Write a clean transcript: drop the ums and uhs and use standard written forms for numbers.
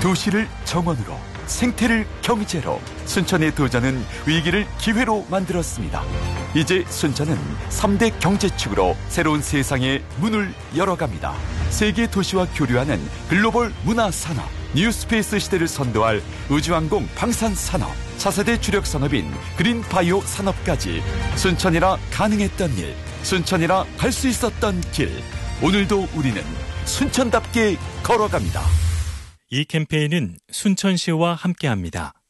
도시를 정원으로, 생태를 경제로, 순천의 도전은 위기를 기회로 만들었습니다. 이제 순천은 3대 경제축으로 새로운 세상의 문을 열어갑니다. 세계 도시와 교류하는 글로벌 문화산업, 뉴스페이스 시대를 선도할 우주항공 방산산업, 차세대 주력 산업인 그린바이오 산업까지 순천이라 가능했던 일, 순천이라 갈 수 있었던 길, 오늘도 우리는 순천답게 걸어갑니다. 이 캠페인은 순천시와 함께합니다.